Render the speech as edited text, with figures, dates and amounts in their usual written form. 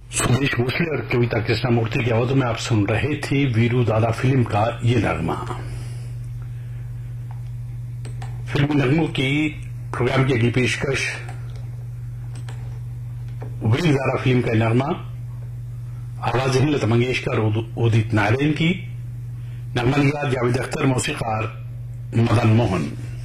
सुदेश भोसले और कविता कृष्णमूर्ति की आवाज में आप सुन रहे थे वीरू दादा फिल्म का ये नगमा। फिल्मी नगमों की प्रोग्राम की अगली पेशकश वीरू दादा फिल्म का नगमा, आवाज है लता मंगेशकर और उदित नारायण की। नगमा निगार जावेद अख्तर, मौसीकार मदन मोहन।